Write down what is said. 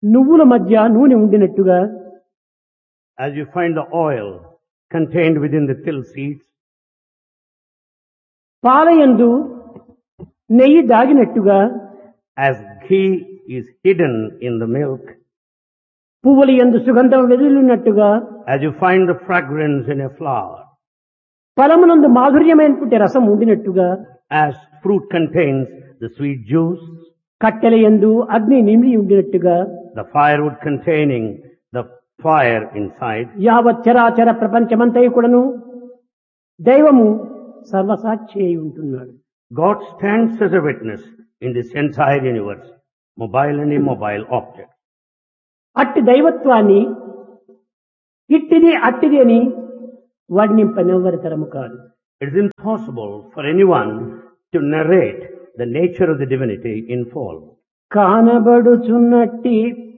నువ్వుల మధ్య నూనె ఉండినట్టుగా, as you find the oil contained within the till seeds, పాలయందు నెయ్యి దాగినట్టుగా, as ghee is hidden in the milk, పువ్వుల యందు సుగంధం వెదజల్లున్నట్టుగా, as you find the fragrance in a flower, ఫలమునందు మాధుర్యమైనటువంటి రసం ఉండినట్టుగా, as fruit contains the sweet juice, కట్టెల యందు అగ్ని నిమిడి ఉండినట్టుగా, the firewood containing the fire inside, యావత్ చరాచర ప్రపంచమంతయు కూడాను దైవము సర్వసాక్షి అయి ఉంటున్నాడు. God stands as a witness in this entire universe, mobile and immobile objects. అట్టి దైవత్వాన్ని ఇట్టిది అట్టిది అని వర్ణింపనివ్వరితరము కాదు. It is impossible for anyone to narrate the nature of the divinity in full. కానబడుచున్నట్టి